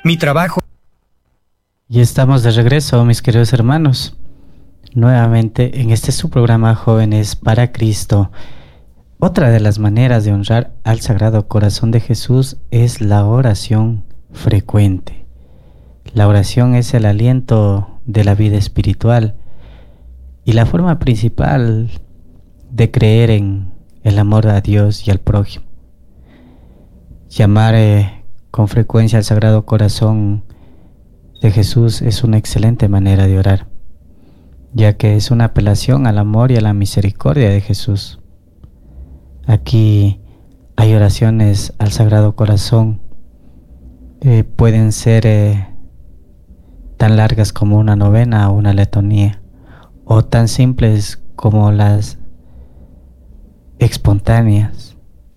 mi trabajo. Y estamos de regreso, mis queridos hermanos, nuevamente en este su programa Jóvenes para Cristo. Otra de las maneras de honrar al Sagrado Corazón de Jesús es la oración frecuente. La oración es el aliento de la vida espiritual y la forma principal de creer en el amor a Dios y al prójimo. Llamar con frecuencia al Sagrado Corazón de Jesús es una excelente manera de orar, ya que es una apelación al amor y a la misericordia de Jesús. Aquí hay oraciones al Sagrado Corazón, pueden ser tan largas como una novena o una letanía, o tan simples como las espontáneas,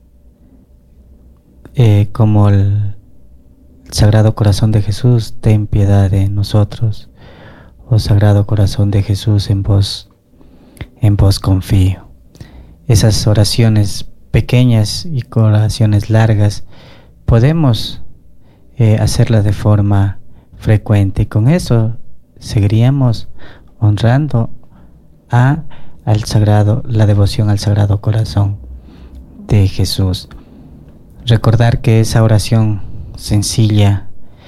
como el Sagrado Corazón de Jesús, ten piedad de nosotros. Oh Sagrado Corazón de Jesús, en vos confío. Esas oraciones pequeñas y oraciones largas podemos hacerlas de forma frecuente, y con eso seguiríamos honrando la devoción al Sagrado Corazón de Jesús. Recordar que esa oración sencilla